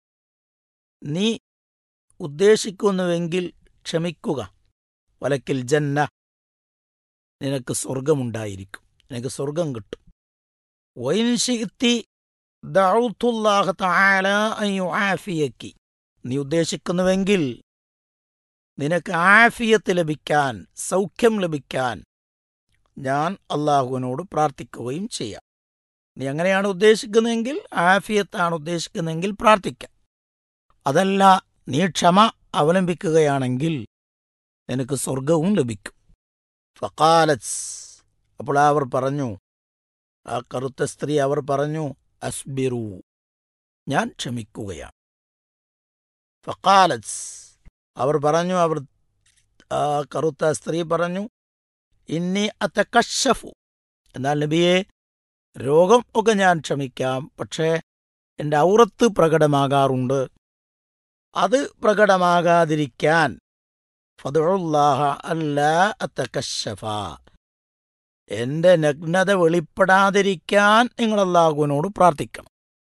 നീ ഉദ്ദേശിക്കുന്നുവെങ്കിൽ ക്ഷമിക്കുക, വലക്കിൽ ജന്ന, നിനക്ക് സ്വർഗമുണ്ടായിരിക്കും, നിനക്ക് സ്വർഗം കിട്ടും. വഇൻ ശിഅ്തി ദഅഉതുല്ലാഹ തആല അൻ യുആഫിയകി, നീ ഉദ്ദേശിക്കുന്നുവെങ്കിൽ നിനക്ക് ആഫിയത്ത് ലഭിക്കാൻ, സൗഖ്യം ലഭിക്കാൻ ഞാൻ അള്ളാഹുവിനോട് പ്രാർത്ഥിക്കുകയും ചെയ്യാം. നീ അങ്ങനെയാണ് ഉദ്ദേശിക്കുന്നതെങ്കിൽ, ആഫിയത്താണ് ഉദ്ദേശിക്കുന്നതെങ്കിൽ പ്രാർത്ഥിക്കാം. അതല്ല, നീ ക്ഷമ അവലംബിക്കുകയാണെങ്കിൽ നിനക്ക് സ്വർഗവും ലഭിക്കും. ഫഖാലത്, അപ്പോൾ അവർ പറഞ്ഞു, ആ കറുത്ത സ്ത്രീ അവർ പറഞ്ഞു, അസ്ബിറു, ഞാൻ ക്ഷമിക്കുകയാണ്. ഫഖാലത്, അവർ പറഞ്ഞു, അവർ ആ കറുത്ത സ്ത്രീ പറഞ്ഞു, ഇന്നി അതകശഫു, എന്നാൽ നബിയെ, രോഗം ഒക്കെ ഞാൻ ക്ഷമിക്കാം, പക്ഷേ എൻ്റെ ഔറത്ത് പ്രകടമാകാറുണ്ട്. അത് പ്രകടമാകാതിരിക്കാൻ ഫദ്ഉല്ലാഹ അല്ലാ അതകശഫ, എൻ്റെ നഗ്നത വെളിപ്പെടാതിരിക്കാൻ നിങ്ങൾ അല്ലാഹുവിനോട് പ്രാർത്ഥിക്കണം.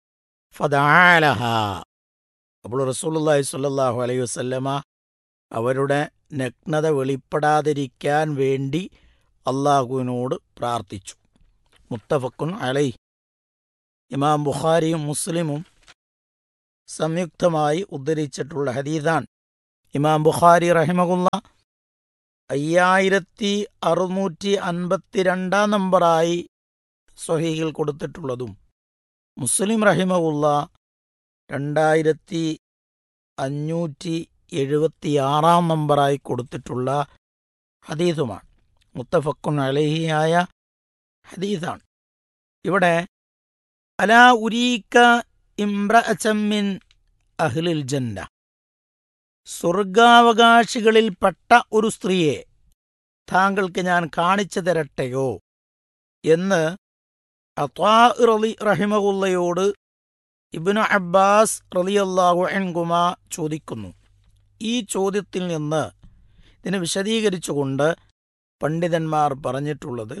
ഫദഅലഹ, അപ്പോൾ റസൂലുള്ളാഹി സ്വല്ലല്ലാഹു അലൈഹി വസല്ലമ അവരുടെ നഗ്നത വെളിപ്പെടാതിരിക്കാൻ വേണ്ടി അല്ലാഹുവിനോട് പ്രാർത്ഥിച്ചു. മുത്തഫഖുൻ അലൈഹി. ഇമാം ബുഖാരിയും മുസ്ലിമും സംയുക്തമായി ഉദ്ധരിച്ചിട്ടുള്ള ഹദീസാണ്. ഇമാം ബുഖാരി റഹിമഹുല്ല അയ്യായിരത്തി അറുന്നൂറ്റി അൻപത്തി രണ്ടാം നമ്പറായി സ്വഹീഹിൽ കൊടുത്തിട്ടുള്ളതും മുസ്ലിം റഹിമഹുള്ള രണ്ടായിരത്തി അഞ്ഞൂറ്റി എഴുപത്തിയാറാം നമ്പറായി കൊടുത്തിട്ടുള്ള ഹദീസുമാണ്. മുത്തഫഖുൻ അലൈഹിയായ ഹദീസാണ്. ഇവിടെ അലാ ഉരീക ഇംറഅതൻ മിൻ അഹ്ലിൽ ജന്ന, സ്വർഗാവകാശികളിൽപ്പെട്ട ഒരു സ്ത്രീയെ താങ്കൾക്ക് ഞാൻ കാണിച്ചു തരട്ടെയോ എന്ന് അത്വാ റളി റഹിമഹുള്ളയോട് ഇബ്നു അബ്ബാസ് റളിയല്ലാഹു അൻഹുമാ ചോദിക്കുന്നു. ഈ ചോദ്യത്തിൽ നിന്ന് ഇതിനെ വിശദീകരിച്ചുകൊണ്ട് പണ്ഡിതന്മാർ പറഞ്ഞിട്ടുള്ളത്,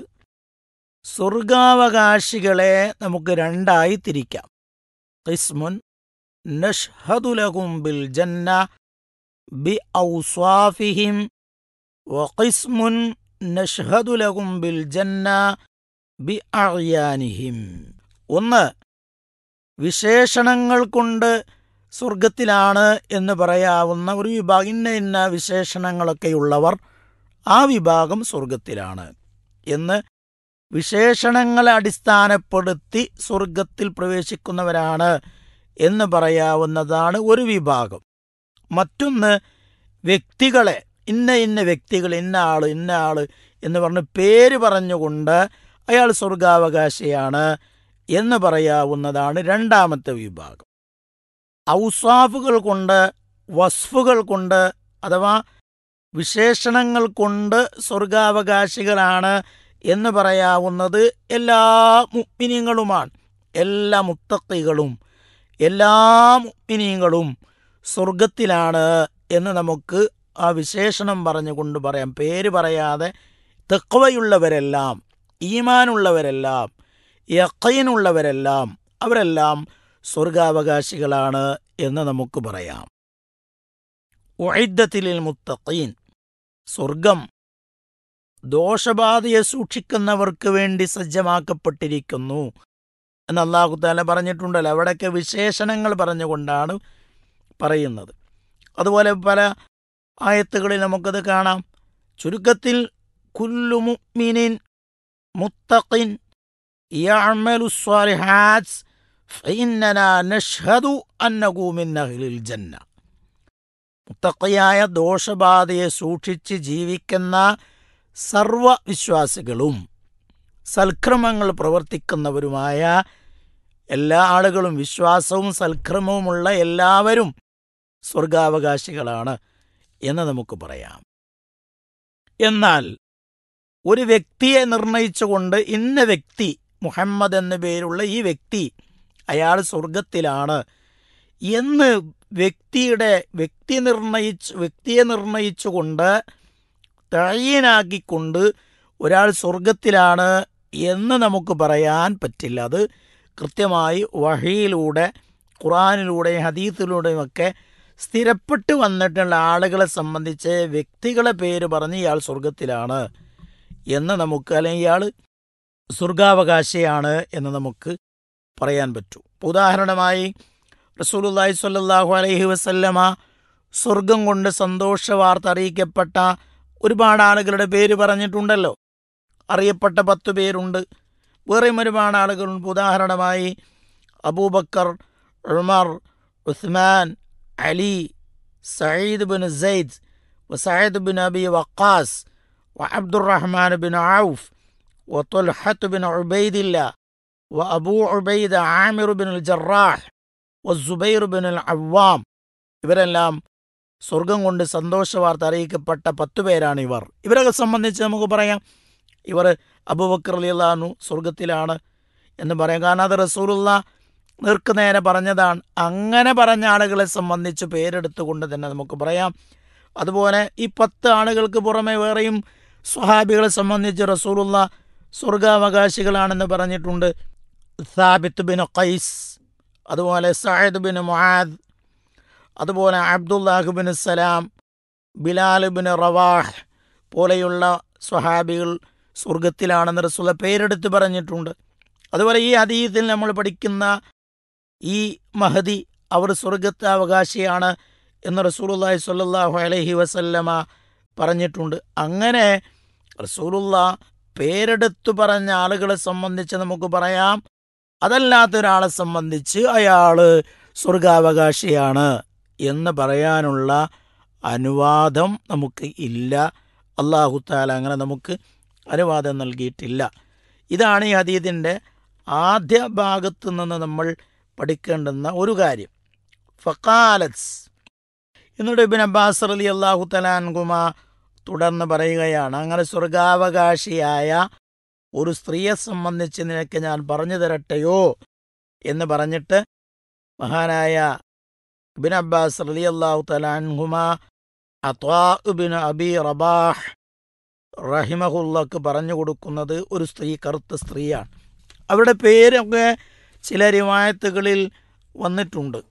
സ്വർഗാവകാശികളെ നമുക്ക് രണ്ടായി തിരിക്കാം. ഖിസ്മുൻ നഷ്ഹദു ലഹും ബിൽ ജന്ന ബി ഔസ്വാഫിഹിം വഖിസ്മുൻ നഷ്ഹദു ലഹും ബിൽ ജന്ന ബി അഅയാനിഹിം. ഒന്ന്, വിശേഷണങ്ങൾ കൊണ്ട് സ്വർഗത്തിലാണ് എന്ന് പറയാവുന്ന ഒരു വിഭാഗം, ഇന്ന ഇന്ന വിശേഷണങ്ങളൊക്കെയുള്ളവർ ആ വിഭാഗം സ്വർഗത്തിലാണ് എന്ന് വിശേഷണങ്ങളെ അടിസ്ഥാനപ്പെടുത്തി സ്വർഗത്തിൽ പ്രവേശിക്കുന്നവരാണ് എന്ന് പറയാവുന്നതാണ് ഒരു വിഭാഗം. മറ്റൊന്ന്, വ്യക്തികളെ ഇന്ന ഇന്ന വ്യക്തികൾ, ഇന്ന ആള് ഇന്ന ആള് എന്ന് പറഞ്ഞ് പേര് പറഞ്ഞുകൊണ്ട് അയാൾ സ്വർഗാവകാശിയാണ് എന്ന് പറയാവുന്നതാണ് രണ്ടാമത്തെ വിഭാഗം. ഔസാഫുകൾ കൊണ്ട്, വസ്ഫുകൾ കൊണ്ട് അഥവാ വിശേഷണങ്ങൾ കൊണ്ട് സ്വർഗാവകാശികളാണ് എന്ന് പറയാവുന്നത് എല്ലാ മുഅ്മിനീങ്ങളുമാണ്. എല്ലാ മുത്തഖികളും എല്ലാ മുഅ്മിനീങ്ങളും സ്വർഗത്തിലാണ് എന്ന് നമുക്ക് ആ വിശേഷണം പറഞ്ഞുകൊണ്ട് പറയാം. പേര് പറയാതെ തഖ്വയുള്ളവരെല്ലാം, ഈമാനുള്ളവരെല്ലാം, യഖീനുള്ളവരെല്ലാം അവരെല്ലാം സ്വർഗാവകാശികളാണ് എന്ന് നമുക്ക് പറയാം. ഉഇദ്ദത്തിൽ മുത്തഖീൻ, സ്വർഗം ദോഷബാധയെ സൂക്ഷിക്കുന്നവർക്ക് വേണ്ടി സജ്ജമാക്കപ്പെട്ടിരിക്കുന്നു എന്ന് അല്ലാഹു തആല പറഞ്ഞിട്ടുണ്ടല്ലോ. അവിടെയൊക്കെ വിശേഷണങ്ങൾ പറഞ്ഞുകൊണ്ടാണ് പറയുന്നത്. അതുപോലെ പല ആയത്തുകളിൽ നമുക്കത് കാണാം. ചുരുക്കത്തിൽ കുല്ലു മുഅ്മിനിൻ മുത്തഖിൻ യഅമലു സ്വാലിഹാത്ത് ഫഇന്നനാ നഷ്ഹദു അന്നഹു മിൻ അഹ്ലിൽ ജന്ന. മുത്തഖിയായ ദോഷബാധയെ സൂക്ഷിച്ച് ജീവിക്കുന്ന സർവ വിശ്വാസികളും സൽക്രമങ്ങൾ പ്രവർത്തിക്കുന്നവരുമായ എല്ലാ ആളുകളും, വിശ്വാസവും സൽക്രമവുമുള്ള എല്ലാവരും സ്വർഗാവകാശികളാണ് എന്ന് നമുക്ക് പറയാം. എന്നാൽ ഒരു വ്യക്തിയെ നിർണയിച്ചുകൊണ്ട് ഇന്ന വ്യക്തി, മുഹമ്മദ് എന്ന പേരുള്ള ഈ വ്യക്തി അയാൾ സ്വർഗത്തിലാണ് എന്ന് വ്യക്തിയുടെ വ്യക്തി നിർണയിച്ച് വ്യക്തിയെ നിർണയിച്ചുകൊണ്ട് തഅയീനാക്കിക്കൊണ്ട് ഒരാൾ സ്വർഗത്തിലാണ് എന്ന് നമുക്ക് പറയാൻ പറ്റില്ല. അത് കൃത്യമായി വഹയിലൂടെ, ഖുർആനിലൂടെ, ഹദീസിലൂടെയുമൊക്കെ സ്ഥിരപ്പെട്ട് വന്നിട്ടുള്ള ആളുകളെ സംബന്ധിച്ച് വ്യക്തികളെ പേര് പറഞ്ഞ് ഇയാൾ സ്വർഗത്തിലാണ് എന്ന് നമുക്ക്, അല്ലെങ്കിൽ ഇയാൾ സ്വർഗാവകാശിയാണ് എന്ന് നമുക്ക് പറയാൻ പറ്റൂ. ഉദാഹരണമായി റസൂലുള്ളാഹി സ്വല്ലല്ലാഹു അലൈഹി വസല്ലമ സ്വർഗം കൊണ്ട് സന്തോഷ വാർത്ത അറിയിക്കപ്പെട്ട ഒരുപാട് ആളുകളുടെ പേര് പറഞ്ഞിട്ടുണ്ടല്ലോ. അറിയപ്പെട്ട പത്തു പേരുണ്ട്. വേറെയും ഒരുപാട് ആളുകളുണ്ട്. ഉദാഹരണമായി Abubakar, Umar, Usman, Ali, Saeed bin Syed, വസഈദ് bin Abi Waqas, വഅബ്ദുറഹ്മാൻ bin ഔഫ്, വതുൽഹത്ത് bin ഉബൈദില്ല, വഅബൂ Ubaida Aamir bin ജറാഹ്, വസുബൈർ bin അവ്വാം. ഇവരെല്ലാം സ്വർഗം കൊണ്ട് സന്തോഷവാർത്ത അറിയിക്കപ്പെട്ട പത്തു പേരാണ് ഇവർ. ഇവരെ സംബന്ധിച്ച് നമുക്ക് പറയാം, ഇവർ അബൂബക്കർ റളിയല്ലാഹു അൻഹു സ്വർഗത്തിലാണ് എന്ന് പറയാം. കാരണം അത് റസൂലുള്ളാഹി നേർക്കുനേരെ പറഞ്ഞതാണ്. അങ്ങനെ പറഞ്ഞ ആളുകളെ സംബന്ധിച്ച് പേരെടുത്തുകൊണ്ട് തന്നെ നമുക്ക് പറയാം. അതുപോലെ ഈ പത്ത് ആളുകൾക്ക് പുറമെ വേറെയും സ്വഹാബികളെ സംബന്ധിച്ച് റസൂലുള്ളാഹി സ്വർഗാവകാശികളാണെന്ന് പറഞ്ഞിട്ടുണ്ട്. സാബിത്ത് ബിൻ ഖൈസ്, അതുപോലെ സഅദ് ബിൻ മുആദ്, അതുപോലെ അബ്ദുല്ലാഹ് ബിൻ സലാം, ബിലാൽ ബിൻ റവാഹ് പോലെയുള്ള സ്വഹാബികൾ സ്വർഗത്തിലാണെന്ന് റസൂൽ പേരെടുത്ത് പറഞ്ഞിട്ടുണ്ട്. അതുപോലെ ഈ ഹദീസിൽ നമ്മൾ പഠിക്കുന്ന ഈ മഹദി അവർ സ്വർഗത്തെ അവകാശിയാണ് എന്ന് റസൂലുള്ളാഹി സ്വല്ലല്ലാഹു അലൈഹി വസല്ലമ പറഞ്ഞിട്ടുണ്ട്. അങ്ങനെ റസൂലുള്ള പേരെടുത്തു പറഞ്ഞ ആളുകളെ സംബന്ധിച്ച് നമുക്ക് പറയാം, അതല്ലാത്ത ഒരാളെ സംബന്ധിച്ച് അയാൾ സ്വർഗാവകാശിയാണ് എന്ന് പറയാനുള്ള അനുവാദം നമുക്ക് ഇല്ല. അല്ലാഹു തആല അങ്ങനെ നമുക്ക് അനുവാദം നൽകിയിട്ടില്ല. ഇതാണ് ഈ ഹദീസിൻ്റെ ആദ്യ ഭാഗത്ത് നിന്ന് നമ്മൾ പഠിക്കേണ്ടുന്ന ഒരു കാര്യം. ഫഖാലത്ത്, എന്നിട്ട് ഇബ്നു അബ്ബാസ് റളിയല്ലാഹു തആല അൻഹുമാ തുടർന്ന് പറയുകയാണ്, അങ്ങനെ സ്വർഗാവകാശിയായ ഒരു സ്ത്രീയെ സംബന്ധിച്ച് നിനക്ക് ഞാൻ പറഞ്ഞു തരട്ടെയോ എന്ന് പറഞ്ഞിട്ട് മഹാനായ ഇബ്നു അബ്ബാസ് റളിയല്ലാഹു തആല അൻഹുമാ അത്വാ ഇബ്നു അബി റബാഹ് റഹിമഹുല്ലക്ക് പറഞ്ഞു കൊടുക്കുന്നത് ഒരു സ്ത്രീ, കറുത്ത സ്ത്രീയാണ്. അവരുടെ പേരൊക്കെ ചില റിവായത്തുകളിൽ വന്നിട്ടുണ്ട്.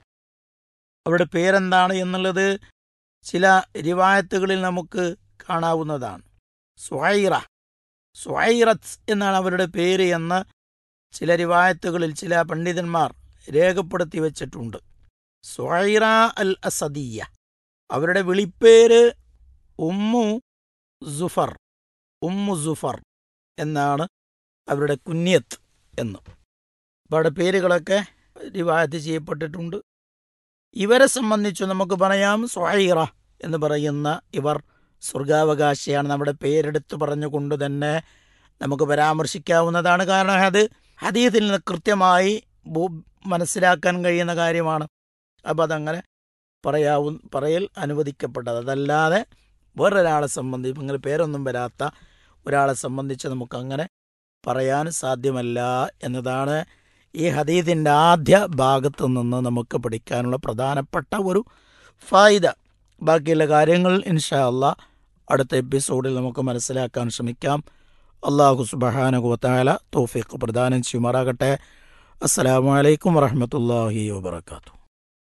അവരുടെ പേരെന്താണ് എന്നുള്ളത് ചില റിവായത്തുകളിൽ നമുക്ക് കാണാവുന്നതാണ്. സുഹൈറ, സുഹൈറത്ത് എന്നാണ് അവരുടെ പേര് എന്ന് ചില റിവായത്തുകളിൽ ചില പണ്ഡിതന്മാർ രേഖപ്പെടുത്തി വച്ചിട്ടുണ്ട്. സുഹൈറ അൽ അസദിയ. അവരുടെ വിളിപ്പേര് ഉമ്മു സുഫർ, ഉമ്മു സുഫർ എന്നാണ് അവരുടെ കുഞ്ഞത്ത് എന്ന്. അവരുടെ പേരുകളൊക്കെ റിവായത്ത് ചെയ്യപ്പെട്ടിട്ടുണ്ട്. ഇവരെ സംബന്ധിച്ച് നമുക്ക് പറയാം സുഹൈറ എന്ന് പറയുന്ന ഇവർ സ്വർഗാവകാശിയാണ്. നമ്മുടെ പേരെടുത്ത് പറഞ്ഞുകൊണ്ട് തന്നെ നമുക്ക് പരാമർശിക്കാവുന്നതാണ്. കാരണം അത് ഹദീസിൽ നിന്ന് കൃത്യമായി മനസ്സിലാക്കാൻ കഴിയുന്ന കാര്യമാണ്. അപ്പം അതങ്ങനെ പറയാവു പറയൽ അനുവദിക്കപ്പെട്ടത്. അതല്ലാതെ വേറൊരാളെ സംബന്ധിച്ച് ഇങ്ങനെ പേരൊന്നും വരാത്ത ഒരാളെ സംബന്ധിച്ച് നമുക്കങ്ങനെ പറയാൻ സാധ്യമല്ല എന്നതാണ് ഈ ഹദീസിൻ്റെ ആദ്യ ഭാഗത്തു നിന്ന് നമുക്ക് പഠിക്കാനുള്ള പ്രധാനപ്പെട്ട ഒരു ഫായിദ. ബാക്കിയുള്ള കാര്യങ്ങൾ ഇൻഷാ അല്ലാഹ് അടുത്ത എപ്പിസോഡിൽ നമുക്ക് മനസ്സിലാക്കാൻ ശ്രമിക്കാം. അല്ലാഹു സുബ്ഹാനഹു വ തആല തൗഫീഖ് പ്രദാനം ചെയ്യുമാറാകട്ടെ. അസ്സലാമു അലൈക്കും വറഹ്മത്തുള്ളാഹി വബറകാതുഹു.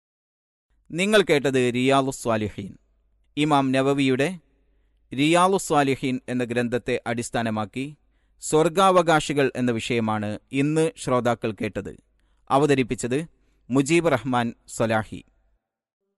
നിങ്ങൾ കേട്ടത് റിയാലുസ് സ്വാലിഹീൻ. ഇമാം നവവിയുടെ റിയാലുസ് സ്വാലിഹീൻ എന്ന ഗ്രന്ഥത്തെ അടിസ്ഥാനമാക്കി സ്വർഗാവകാശികൾ എന്ന വിഷയമാണ് ഇന്ന് ശ്രോതാക്കൾ കേട്ടത്. അവതരിപ്പിച്ചത് മുജീബ് റഹ്മാൻ സ്വലാഹി.